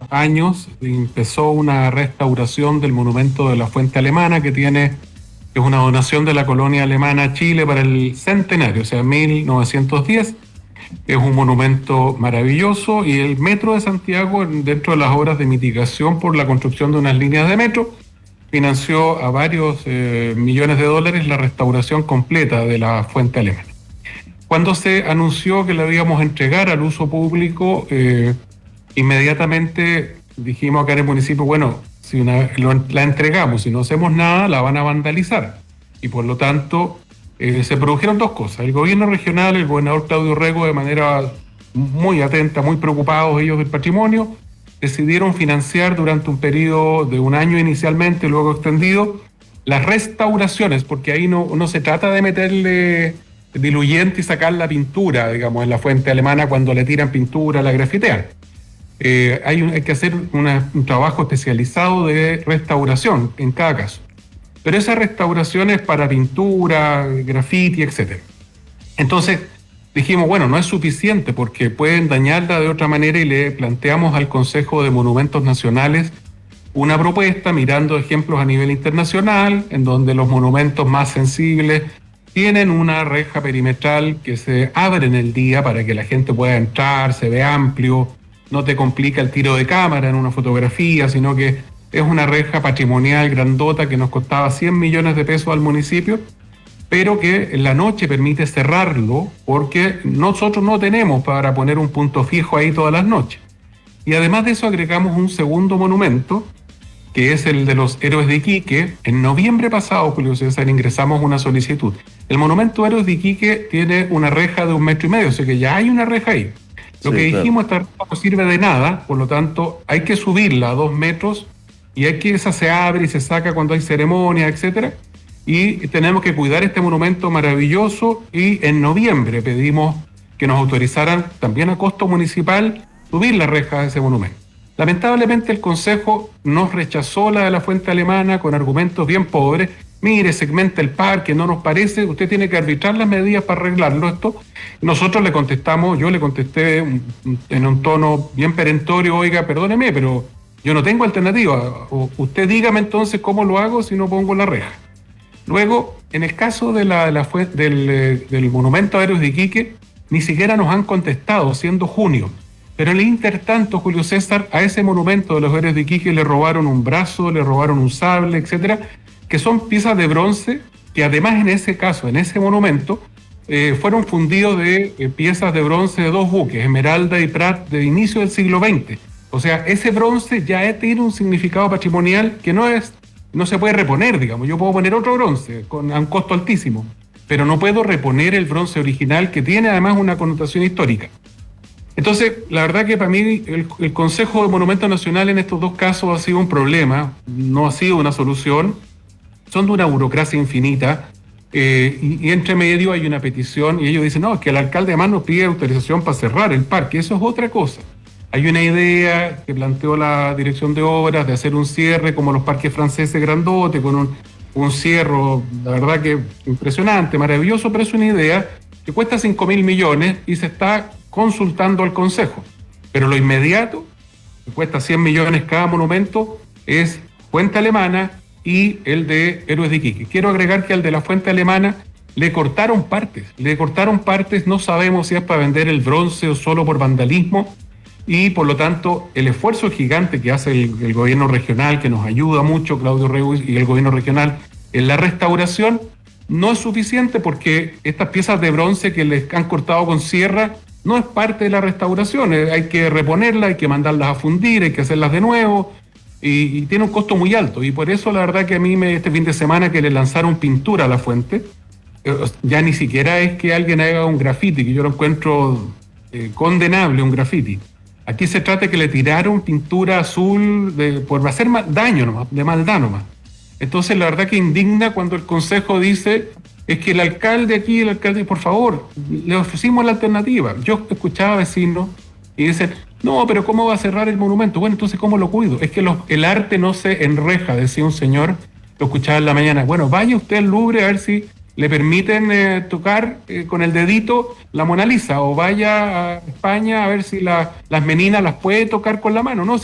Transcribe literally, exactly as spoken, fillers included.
años empezó una restauración del monumento de la Fuente Alemana, que tiene, que es una donación de la colonia alemana a Chile para el centenario, o sea, mil novecientos diez. Es un monumento maravilloso, y el Metro de Santiago, dentro de las obras de mitigación por la construcción de unas líneas de metro, financió a varios eh, millones de dólares la restauración completa de la Fuente Alemana. Cuando se anunció que la íbamos a entregar al uso público, eh, inmediatamente dijimos acá en el municipio, bueno, si una, lo, la entregamos, si no hacemos nada, la van a vandalizar. Y por lo tanto, eh, se produjeron dos cosas. El gobierno regional, el gobernador Claudio Rego, de manera muy atenta, muy preocupados ellos del patrimonio, decidieron financiar durante un periodo de un año inicialmente, luego extendido, las restauraciones, porque ahí no, no se trata de meterle diluyente y sacar la pintura, digamos, en la Fuente Alemana cuando le tiran pintura, la grafitean. Eh, hay, un, hay que hacer una, un trabajo especializado de restauración en cada caso. Pero esa restauración es para pintura, graffiti, etcétera. Entonces dijimos, bueno, no es suficiente porque pueden dañarla de otra manera, y le planteamos al Consejo de Monumentos Nacionales una propuesta mirando ejemplos a nivel internacional, en donde los monumentos más sensibles tienen una reja perimetral que se abre en el día para que la gente pueda entrar, se ve amplio, no te complica el tiro de cámara en una fotografía, sino que es una reja patrimonial grandota que nos costaba cien millones de pesos al municipio, pero que en la noche permite cerrarlo porque nosotros no tenemos para poner un punto fijo ahí todas las noches. Y además de eso agregamos un segundo monumento, que es el de los Héroes de Iquique. En noviembre pasado, Julio César, ingresamos una solicitud. El monumento Héroes de Iquique tiene una reja de un metro y medio, o sea que ya hay una reja ahí. Lo sí, que dijimos, claro, esta reja no sirve de nada, por lo tanto hay que subirla a dos metros, y hay que, esa se abre y se saca cuando hay ceremonia, etcétera. Y tenemos que cuidar este monumento maravilloso, y en noviembre pedimos que nos autorizaran también a costo municipal subir la reja de ese monumento. Lamentablemente el Consejo nos rechazó la de la Fuente Alemana con argumentos bien pobres. Mire, segmenta el parque, no nos parece, usted tiene que arbitrar las medidas para arreglarlo esto. Nosotros le contestamos, yo le contesté en un tono bien perentorio, oiga, perdóneme, pero yo no tengo alternativa. O usted dígame entonces cómo lo hago si no pongo la reja. Luego, en el caso de la, la del, del monumento a Héroes de Iquique, ni siquiera nos han contestado, siendo junio. Pero en el intertanto, Julio César, a ese monumento de los Héroes de Iquique le robaron un brazo, le robaron un sable, etcétera, que son piezas de bronce que además en ese caso, en ese monumento, eh, fueron fundidos de eh, piezas de bronce de dos buques, Esmeralda y Prat, de inicio del siglo veinte. O sea, ese bronce ya tiene un significado patrimonial que no es, no se puede reponer, digamos. Yo puedo poner otro bronce con, a un costo altísimo, pero no puedo reponer el bronce original, que tiene además una connotación histórica. Entonces, la verdad que para mí el, el Consejo de Monumentos Nacionales en estos dos casos ha sido un problema, no ha sido una solución. Son de una burocracia infinita, eh, y, y entre medio hay una petición, y ellos dicen, no, es que el alcalde además nos pide autorización para cerrar el parque. Eso es otra cosa. Hay una idea que planteó la dirección de obras de hacer un cierre como los parques franceses grandotes, con un, un cierre, la verdad que impresionante, maravilloso, pero es una idea que cuesta cinco mil millones y se está consultando al Consejo. Pero lo inmediato, que cuesta cien millones cada monumento, es Fuente Alemana y el de Héroes de Iquique. Quiero agregar que al de la Fuente Alemana le cortaron partes, le cortaron partes, no sabemos si es para vender el bronce o solo por vandalismo, y por lo tanto el esfuerzo gigante que hace el, el gobierno regional, que nos ayuda mucho, Claudio Rego y el gobierno regional, en la restauración, no es suficiente, porque estas piezas de bronce que les han cortado con sierra no es parte de la restauración. Hay que reponerlas, hay que mandarlas a fundir, hay que hacerlas de nuevo, y, y tiene un costo muy alto. Y por eso la verdad que a mí me, este fin de semana que le lanzaron pintura a la fuente, eh, ya ni siquiera es que alguien haga un graffiti, que yo lo encuentro eh, condenable, un graffiti. Aquí se trata de que le tiraron pintura azul de, por hacer mal, daño nomás, de maldad nomás. Entonces la verdad que indigna cuando el Consejo dice, es que el alcalde aquí, el alcalde, por favor, le ofrecimos la alternativa. Yo escuchaba vecinos y dicen, no, pero ¿cómo va a cerrar el monumento? Bueno, entonces ¿cómo lo cuido? Es que los, el arte no se enreja, decía un señor, lo escuchaba en la mañana. Bueno, vaya usted al Louvre a ver si le permiten eh, tocar eh, con el dedito la Mona Lisa, o vaya a España a ver si la, las meninas las puede tocar con la mano, ¿no?